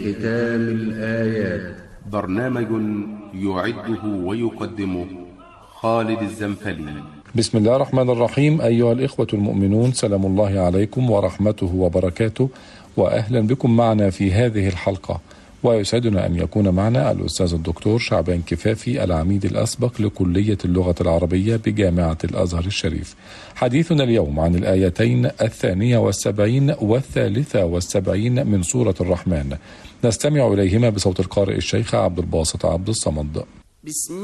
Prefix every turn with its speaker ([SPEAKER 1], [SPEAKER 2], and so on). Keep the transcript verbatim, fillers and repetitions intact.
[SPEAKER 1] ختام الآيات.
[SPEAKER 2] برنامج يعده ويقدمه خالد الزنفلي.
[SPEAKER 3] بسم الله الرحمن الرحيم. أيها الإخوة المؤمنون، سلام الله عليكم ورحمته وبركاته، وأهلا بكم معنا في هذه الحلقة. ويسعدنا أن يكون معنا الأستاذ الدكتور شعبان كفافي، العميد الأسبق لكلية اللغة العربية بجامعة الأزهر الشريف. حديثنا اليوم عن الآيتين الثانية والسبعين والثالثة والسبعين من سورة الرحمن، نستمع إليهما بصوت القارئ الشيخ عبد الباسط عبد الصمد.
[SPEAKER 4] بسم